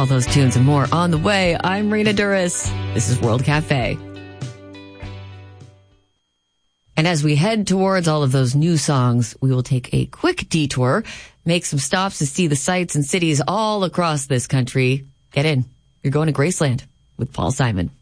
All those tunes and more on the way. I'm Rena Duras. This is World Cafe. And as we head towards all of those new songs, we will take a quick detour, make some stops to see the sights and cities all across this country. Get in. You're going to Graceland with Paul Simon.